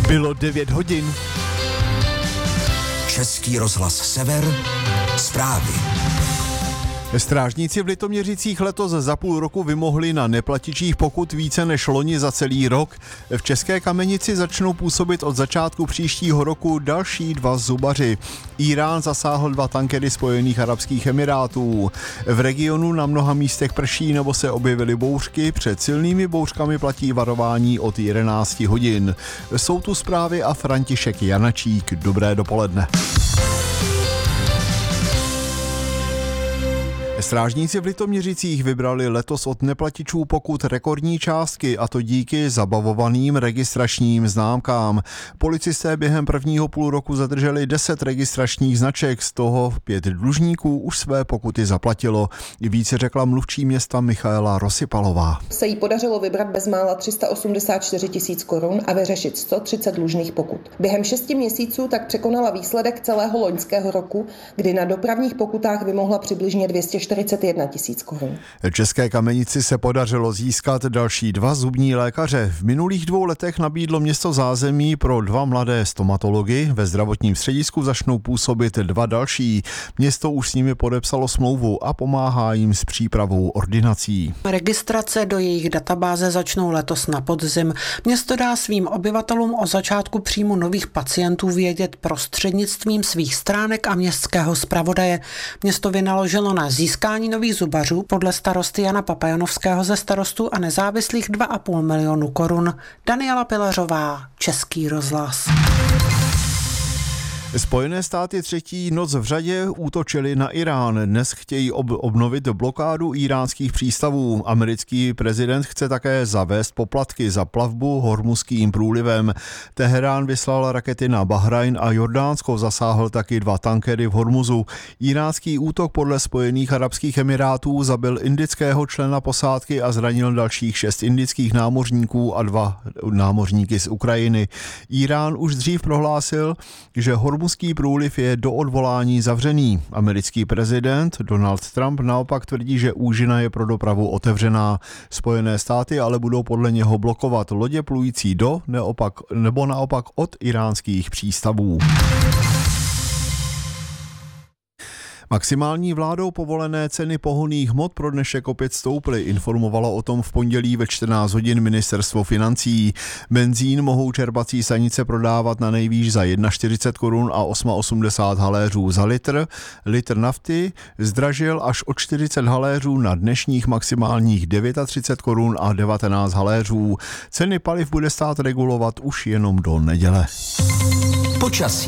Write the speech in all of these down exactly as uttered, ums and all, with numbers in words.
Bylo devět hodin. Český rozhlas Sever, zprávy. Strážníci v Litoměřicích letos za půl roku vymohli na neplatičích pokut více než loni za celý rok. V České Kamenici začnou působit od začátku příštího roku další dva zubaři. Írán zasáhl dva tankery Spojených arabských emirátů. V regionu na mnoha místech prší nebo se objevily bouřky. Před silnými bouřkami platí varování od jedenáct hodin. Jsou tu zprávy a František Janačík. Dobré dopoledne. Strážníci v Litoměřicích vybrali letos od neplatičů pokut rekordní částky, a to díky zabavovaným registračním známkám. Policisté během prvního půl roku zadrželi deset registračních značek, z toho pět dlužníků už své pokuty zaplatilo. Více řekla mluvčí města Michaela Rosypalová. Se jí podařilo vybrat bezmála tři sta osmdesát čtyři tisíc korun a vyřešit sto třicet dlužných pokut. Během šesti měsíců tak překonala výsledek celého loňského roku, kdy na dopravních pokutách vymohla přibližně dvě stě čtyřicet jedna tisíc korun. České Kamenici se podařilo získat další dva zubní lékaře. V minulých dvou letech nabídlo město zázemí pro dva mladé stomatology. Ve zdravotním středisku začnou působit dva další. Město už s nimi podepsalo smlouvu a pomáhá jim s přípravou ordinací. Registrace do jejich databáze začnou letos na podzim. Město dá svým obyvatelům o začátku příjmu nových pacientů vědět prostřednictvím svých stránek a městského zpravodaje. Město vynaložilo na získání nových zubařů podle starosty Jana Papajanovského ze starostů a nezávislých dva a půl milionu korun. Daniela Pilařová, Český rozhlas. Spojené státy třetí noc v řadě útočily na Irán. Dnes chtějí ob- obnovit blokádu íránských přístavů. Americký prezident chce také zavést poplatky za plavbu Hormuzským průlivem. Teherán vyslal rakety na Bahrajn a Jordánsko zasáhl taky dva tankery v Hormuzu. Iránský útok podle Spojených arabských emirátů zabil indického člena posádky a zranil dalších šest indických námořníků a dva námořníky z Ukrajiny. Irán už dřív prohlásil, že Hormuz Hormuzský průliv je do odvolání zavřený. Americký prezident Donald Trump naopak tvrdí, že úžina je pro dopravu otevřená. Spojené státy ale budou podle něho blokovat lodě plující do neopak, nebo naopak od iránských přístavů. Maximální vládou povolené ceny pohonných hmot pro dnešek opět stouply, informovalo o tom v pondělí ve čtrnáct hodin ministerstvo financí. Benzín mohou čerpací stanice prodávat na nejvýš za čtyřicet jedna korun a osmdesát osm haléřů za litr. Litr nafty zdražil až o čtyřicet haléřů na dnešních maximálních třicet devět korun a devatenáct haléřů. Ceny paliv bude stát regulovat už jenom do neděle. Počasí.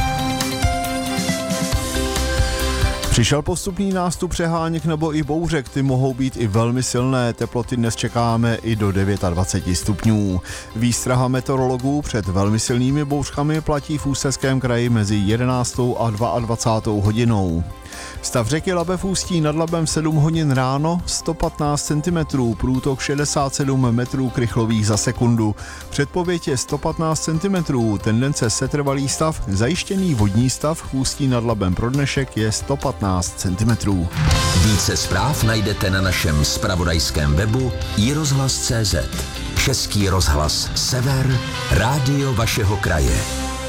Přišel postupný nástup přeháněk nebo i bouřek, ty mohou být i velmi silné, teploty dnes čekáme i do dvacet devět stupňů. Výstraha meteorologů před velmi silnými bouřkami platí v Ústeckém kraji mezi jedenáctou a dvacátou druhou hodinou. Stav řeky Labe v Ústí nad Labem sedm hodin ráno, sto patnáct centimetrů, průtok šedesát sedm metrů krychlových za sekundu. Předpověď je sto patnáct centimetrů, tendence setrvalý stav, zajištěný vodní stav v Ústí nad Labem pro dnešek je sto patnáct centimetrů. Více zpráv najdete na našem zpravodajském webu i rozhlas tečka cé zet. Český rozhlas Sever, rádio vašeho kraje.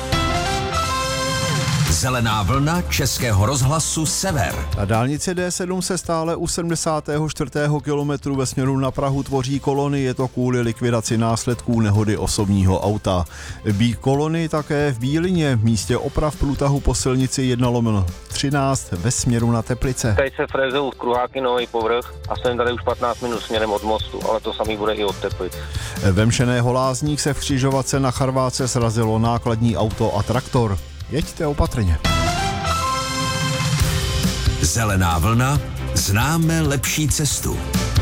Zelená vlna Českého rozhlasu Sever. Na dálnici D sedm se stále u sedmdesátého čtvrtého kilometru ve směru na Prahu tvoří kolony, je to kvůli likvidaci následků nehody osobního auta. Bí kolony také v Bílině, v místě oprav průtahu po silnici jedna lomeno třináct ve směru na Teplice. Tady se frézou kruháky nový povrch a jsem tady už patnáct minut směrem od mostu, ale to samý bude i od Teplic. Ve Mšené Holázních se v křižovatce na Charváce srazilo nákladní auto a traktor. Jeďte opatrně. Zelená vlna, známe lepší cestu.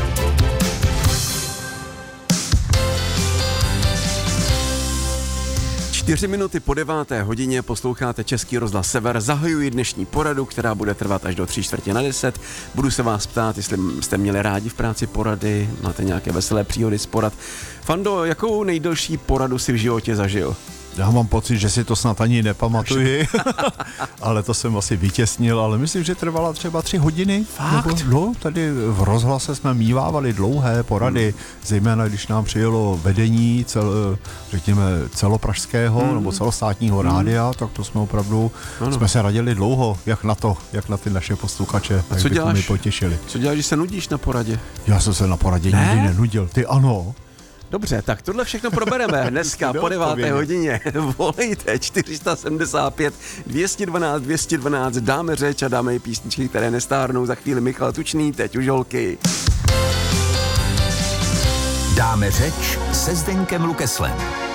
Čtyři minuty po deváté hodině posloucháte Český rozhlas Sever. Zahajuji dnešní poradu, která bude trvat až do tři čtvrtě na deset. Budu se vás ptát, jestli jste měli rádi v práci porady, máte nějaké veselé příhody z porad. Fando, jakou nejdelší poradu si v životě zažil? Já mám pocit, že si to snad ani nepamatuji, ale to jsem asi vytěsnil, ale myslím, že trvala třeba tři hodiny. Fakt? Nebo, no, tady v rozhlase jsme mívávali dlouhé porady, hmm. zejména když nám přijelo vedení cel, řekněme celopražského hmm. nebo celostátního hmm. rádia, tak to jsme opravdu, ano. jsme se radili dlouho, jak na to, jak na ty naše posluchače, a jak co bychom děláš? je potěšili. Co děláš, když se nudíš na poradě? Já jsem se na poradě ne? nikdy nenudil, ty ano. Dobře, tak tohle všechno probereme dneska po deváté hodině. Volejte čtyři sedmdesát pět, dvě jedna dva, dvě jedna dva, dáme řeč a dáme i písničky, které nestárnou. Za chvíli Michal Tučný, teď už holky. Dáme řeč se Zdeňkem Lukeslem.